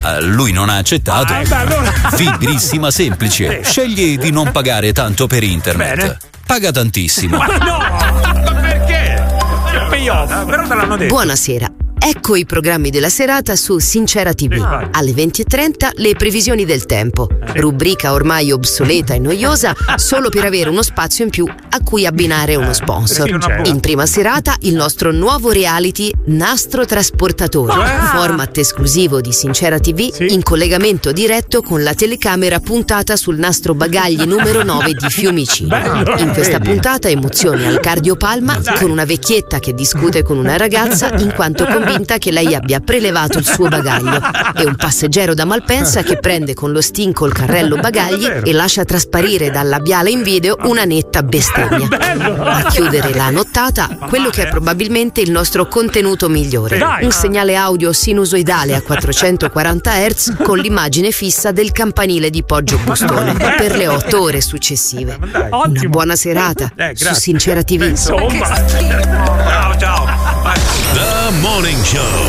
ma lui non ha accettato. Fibrissima semplice. Scegli di non pagare tanto per internet. Bene. Paga tantissimo. Ma no! Ma perché? Però te l'hanno detto. Buonasera. Ecco i programmi della serata su Sincera TV. Alle 20:30 le previsioni del tempo. Rubrica ormai obsoleta e noiosa solo per avere uno spazio in più a cui abbinare uno sponsor. In prima serata il nostro nuovo reality Nastro Trasportatore, format esclusivo di Sincera TV in collegamento diretto con la telecamera puntata sul nastro bagagli numero 9 di Fiumicino. In questa puntata emozioni al cardiopalma con una vecchietta che discute con una ragazza in quanto convinta che lei abbia prelevato il suo bagaglio e un passeggero da Malpensa che prende con lo stinco il carrello bagagli e lascia trasparire dal labiale in video una netta bestemmia. A chiudere la nottata quello che è probabilmente il nostro contenuto migliore, un segnale audio sinusoidale a 440 Hz con l'immagine fissa del campanile di Poggio Bustone per le 8 ore successive. Una buona serata su Sincera TV. Ciao. The Morning Show.